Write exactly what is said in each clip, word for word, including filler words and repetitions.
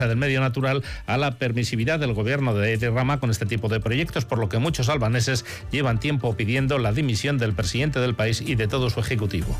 del medio natural a la permisividad del gobierno de Edi Rama con este tipo de proyectos, por lo que muchos albaneses llevan tiempo pidiendo la dimisión del presidente del país y de todo su ejecutivo.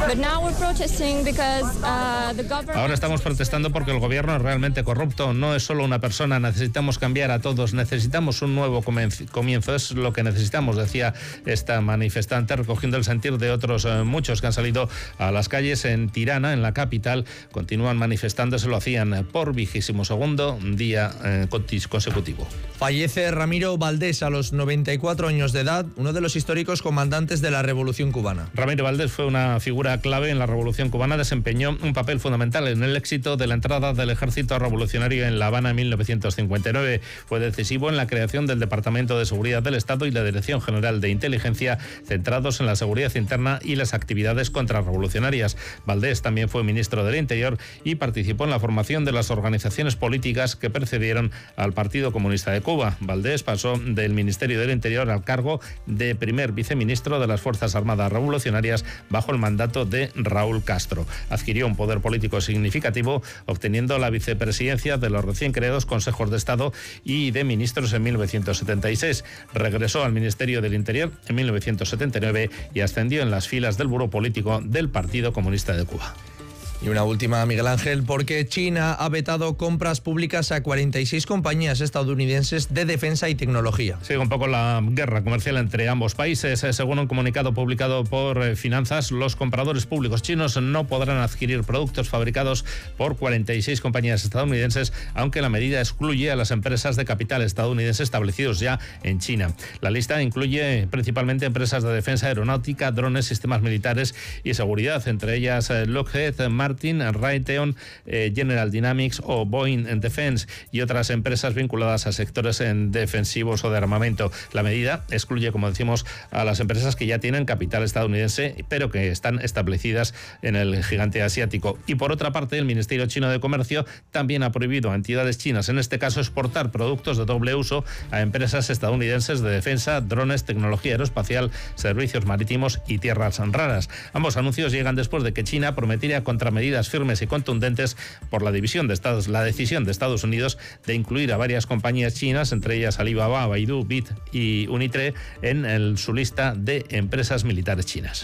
Ahora estamos protestando porque el gobierno es realmente corrupto, no es solo una persona, necesitamos cambiar a todos, necesitamos un nuevo comienzo, es lo que necesitamos, decía esta manifestante, recogiendo el sentir de otros eh, muchos que han salido a las calles en Tirana, en la capital, continúan manifestándose, lo hacían por vigésimo segundo día eh, consecutivo. Fallece Ramiro Valdés a los noventa y cuatro años de edad, uno de los históricos comandantes de la Revolución Cubana. Ramiro Valdés fue una figura clave en la Revolución Cubana, desempeñó un papel fundamental en el éxito de la entrada del ejército revolucionario en La Habana en mil novecientos cincuenta y nueve. Fue decisivo en la creación del Departamento de Seguridad del Estado y la Dirección General de Inteligencia, centrados en la seguridad interna y las actividades contrarrevolucionarias. Valdés también fue ministro del Interior y participó en la formación de las organizaciones políticas que precedieron al Partido Comunista de Cuba. Valdés pasó del Ministerio del Interior al cargo de primer viceministro de las Fuerzas Armadas Revolucionarias bajo el mandato de Raúl Castro. Adquirió un poder político significativo, obteniendo la vicepresidencia de los recién creados Consejos de Estado y de Ministros en mil novecientos setenta y seis. Regresó al Ministerio del Interior en mil novecientos setenta y nueve y ascendió en las filas del Buró Político del Partido Comunista de Cuba. Y una última, Miguel Ángel, porque China ha vetado compras públicas a cuarenta y seis compañías estadounidenses de defensa y tecnología. Sigue un poco la guerra comercial entre ambos países. Según un comunicado publicado por Finanzas, los compradores públicos chinos no podrán adquirir productos fabricados por cuarenta y seis compañías estadounidenses, aunque la medida excluye a las empresas de capital estadounidense establecidos ya en China. La lista incluye principalmente empresas de defensa aeronáutica, drones, sistemas militares y seguridad, entre ellas Lockheed Martin, Raytheon, eh, General Dynamics o Boeing Defense y otras empresas vinculadas a sectores en defensivos o de armamento. La medida excluye, como decimos, a las empresas que ya tienen capital estadounidense, pero que están establecidas en el gigante asiático. Y por otra parte, el Ministerio Chino de Comercio también ha prohibido a entidades chinas, en este caso, exportar productos de doble uso a empresas estadounidenses de defensa, drones, tecnología aeroespacial, servicios marítimos y tierras raras. Ambos anuncios llegan después de que China prometiera contra medidas firmes y contundentes por la división de Estados, la decisión de Estados Unidos de incluir a varias compañías chinas, entre ellas Alibaba, Baidu, Bit y Unitre, en el, su lista de empresas militares chinas.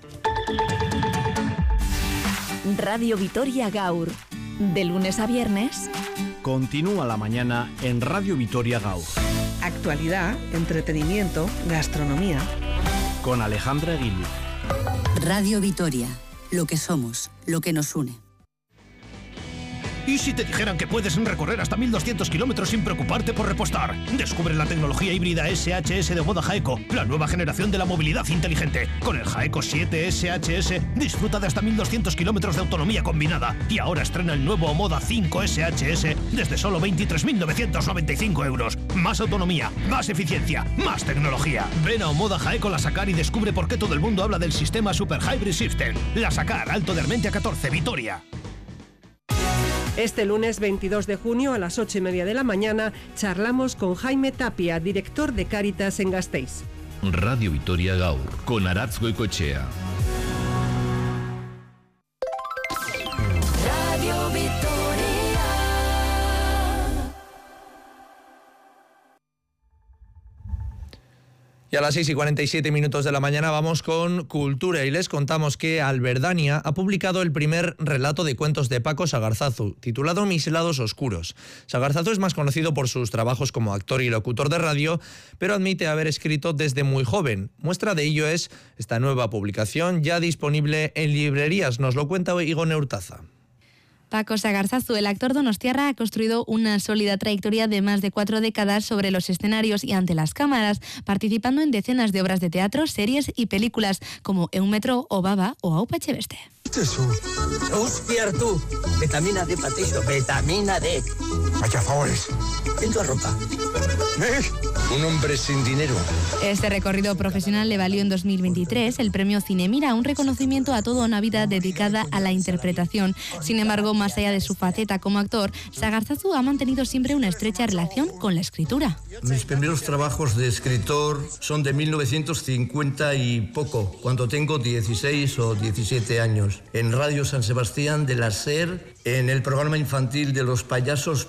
Radio Vitoria Gaur, de lunes a viernes. Continúa la mañana en Radio Vitoria Gaur. Actualidad, entretenimiento, gastronomía. Con Alejandra Guillo. Radio Vitoria. Lo que somos, lo que nos une. ¿Y si te dijeran que puedes recorrer hasta mil doscientos kilómetros sin preocuparte por repostar? Descubre la tecnología híbrida S H S de Moda Jaeco, la nueva generación de la movilidad inteligente. Con el Jaeco siete S H S disfruta de hasta mil doscientos kilómetros de autonomía combinada. Y ahora estrena el nuevo Moda cinco S H S desde solo veintitrés mil novecientos noventa y cinco euros. Más autonomía, más eficiencia, más tecnología. Ven a Omoda Jaeco La Sacar y descubre por qué todo el mundo habla del sistema Super Hybrid System. La Sacar, Alto de Armentia catorce, Vitoria. Este lunes veintidós de junio a las ocho y media de la mañana charlamos con Jaime Tapia, director de Cáritas en Gasteiz. Radio Vitoria Gaur, con Aratz Goicoechea. Radio Vitoria. Y a las seis y cuarenta y siete minutos de la mañana vamos con Cultura y les contamos que Alberdania ha publicado el primer relato de cuentos de Paco Sagarzazu, titulado Mis lados oscuros. Sagarzazu es más conocido por sus trabajos como actor y locutor de radio, pero admite haber escrito desde muy joven. Muestra de ello es esta nueva publicación ya disponible en librerías. Nos lo cuenta Igo Neurtaza. Paco Sagarzazu, el actor donostiarra, ha construido una sólida trayectoria de más de cuatro décadas sobre los escenarios y ante las cámaras, participando en decenas de obras de teatro, series y películas como Eumetro o Baba o Aupa Etxebeste. Eso. Hostia, tú. Vitamina D, Patricio. Vitamina D. Vaya favores. En tu ropa. ¿Eh? Un hombre sin dinero. Este recorrido profesional le valió en dos mil veintitrés el premio Cinemira, un reconocimiento a toda una vida dedicada a la interpretación. Sin embargo, más allá de su faceta como actor, Sagarzazu ha mantenido siempre una estrecha relación con la escritura. Mis primeros trabajos de escritor son de mil novecientos cincuenta y poco, cuando tengo dieciséis o diecisiete años. En Radio San Sebastián de la SER, en el programa infantil de los payasos